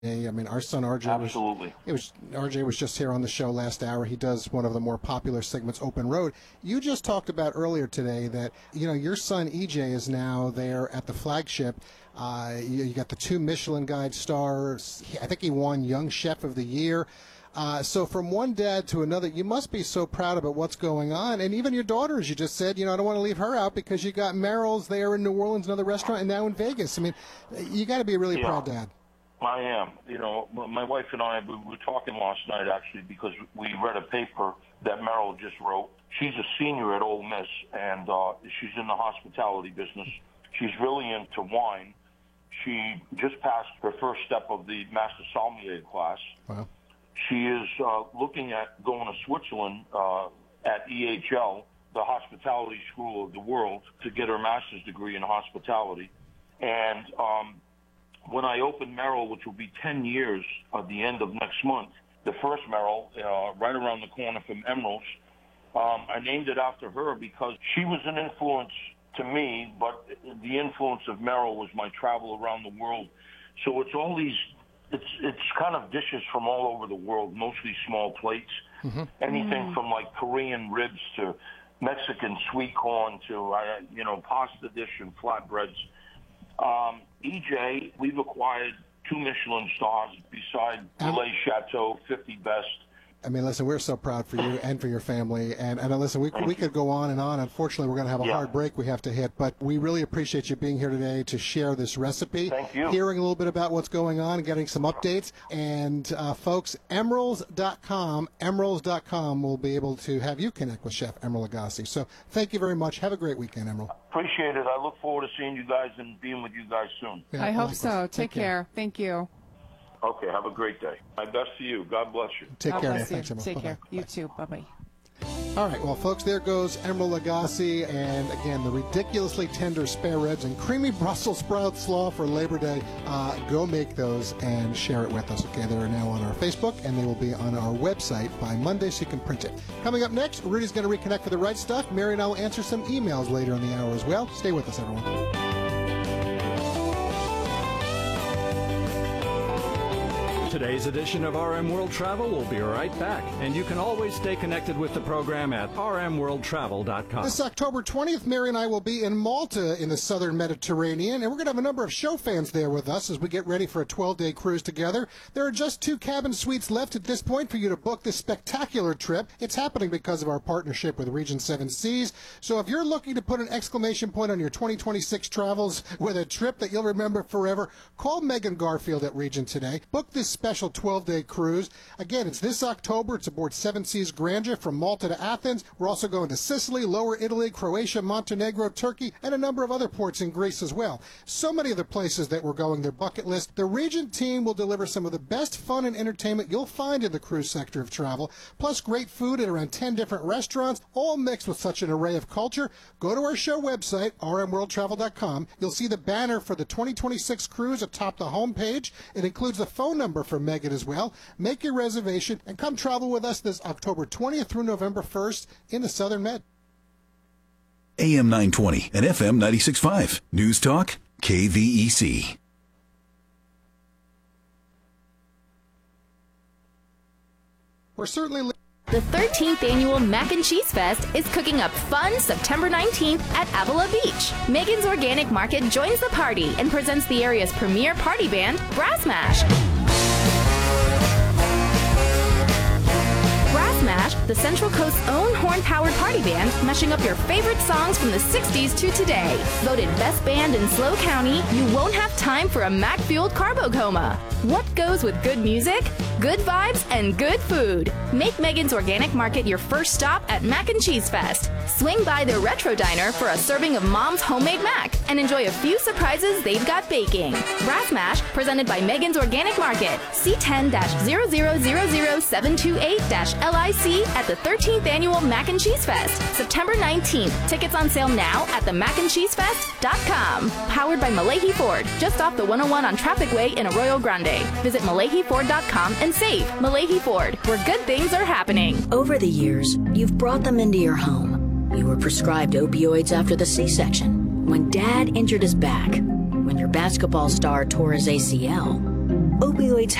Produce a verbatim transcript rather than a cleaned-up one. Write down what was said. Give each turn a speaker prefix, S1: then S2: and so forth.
S1: I mean, our son R J
S2: Absolutely.
S1: was, it was R J was just here on the show last hour. He does one of the more popular segments, Open Road. You just talked about earlier today that, you know, your son E J is now there at the flagship. Uh, you, you got the two Michelin Guide stars. I think he won Young Chef of the Year. Uh, so from one dad to another, you must be so proud about what's going on. And even your daughter, as you just said, you know, I don't want to leave her out because you got Merrill's there in New Orleans, another restaurant, and now in Vegas. I mean, you got to be a really
S2: yeah.
S1: proud dad.
S2: I am. You know, my wife and I, we were talking last night, actually, because we read a paper that Merrill just wrote. She's a senior at Ole Miss, and uh, she's in the hospitality business. She's really into wine. She just passed her first step of the Master Sommelier class.
S1: Wow.
S2: She is uh, looking at going to Switzerland uh, at E H L, the Hospitality School of the World, to get her master's degree in hospitality. And um, when I open Merrill, which will be ten years at the end of next month, the first Merrill, uh, right around the corner from Emerald's, um, I named it after her because she was an influence to me, but the influence of Merrill was my travel around the world. So it's all these, it's it's kind of dishes from all over the world, mostly small plates. Mm-hmm. Anything mm-hmm. from like Korean ribs to Mexican sweet corn to, uh, you know, pasta dish and flatbreads. Um, E J, we've acquired two Michelin stars beside Relais Chateau, fifty Best.
S1: I mean, listen, we're so proud for you and for your family. And, and listen, we, we could go on and on. Unfortunately, we're going to have a yeah. hard break we have to hit. But we really appreciate you being here today to share this recipe.
S2: Thank you.
S1: Hearing a little bit about what's going on and getting some updates. And, uh, folks, emeralds dot com, emeralds dot com will be able to have you connect with Chef Emeril Lagasse. So thank you very much. Have a great weekend, Emeril.
S2: Appreciate it. I look forward to seeing you guys and being with you guys soon.
S3: Yeah, I hope so. Take, Take care. care. Thank you.
S2: Okay, have a great day. My best to you. God bless you.
S1: Take
S3: God
S1: care.
S3: Bless you.
S1: Thanks, Emeril.
S3: Take
S1: Bye-bye.
S3: care. You
S1: Bye.
S3: too. Bye-bye.
S1: All right, well, folks, there goes Emeril Lagasse, and again, the ridiculously tender spare ribs and creamy Brussels sprout slaw for Labor Day. Uh, go make those and share it with us, okay? They are now on our Facebook, and they will be on our website by Monday, so you can print it. Coming up next, Rudy's going to reconnect with the right stuff. Mary and I will answer some emails later in the hour as well. Stay with us, everyone.
S4: Today's edition of R M World Travel will be right back, and you can always stay connected with the program at r m world travel dot com.
S1: This October twentieth, Mary and I will be in Malta in the southern Mediterranean, and we're going to have a number of show fans there with us as we get ready for a twelve-day cruise together. There are just two cabin suites left at this point for you to book this spectacular trip. It's happening because of our partnership with Regent Seven Seas. So if you're looking to put an exclamation point on your twenty twenty-six travels with a trip that you'll remember forever, call Megan Garfield at Regent today. Book this special twelve-day cruise. Again, it's this October. It's aboard Seven Seas Grandeur from Malta to Athens. We're also going to Sicily, Lower Italy, Croatia, Montenegro, Turkey, and a number of other ports in Greece as well. So many of the places that we're going, their bucket list. The Regent team will deliver some of the best fun and entertainment you'll find in the cruise sector of travel, plus great food at around ten different restaurants, all mixed with such an array of culture. Go to our show website, r m world travel dot com. You'll see the banner for the twenty twenty-six cruise atop the homepage. It includes a phone number for Megan as well. Make your reservation and come travel with us this October twentieth through November first in the Southern Med.
S5: A M nine twenty and F M ninety-six point five. News Talk, K V E C.
S1: We're certainly...
S6: The thirteenth Annual Mac and Cheese Fest is cooking up fun September nineteenth at Avila Beach. Megan's Organic Market joins the party and presents the area's premier party band, Brass Mash. Brass Mash, the Central Coast's own horn-powered party band, mashing up your favorite songs from the sixties to today. Voted best band in SLO County, you won't have time for a Mac-fueled carbo coma. What goes with good music? Good vibes and good food. Make Megan's Organic Market your first stop at Mac and Cheese Fest. Swing by their Retro Diner for a serving of Mom's homemade mac and enjoy a few surprises they've got baking. Brass Mash, presented by Megan's Organic Market. C ten zero zero zero zero seven two eight L I C at the thirteenth Annual Mac and Cheese Fest, September nineteenth. Tickets on sale now at the mac and cheese fest dot com. Powered by Malahi Ford, just off the one oh one on Traffic Way in Arroyo Grande. Visit malahi ford dot com and save. Malahi Ford, where good things are happening.
S7: Over the years, you've brought them into your home. You were prescribed opioids after the C-section. When Dad injured his back. When your basketball star tore his A C L. Opioids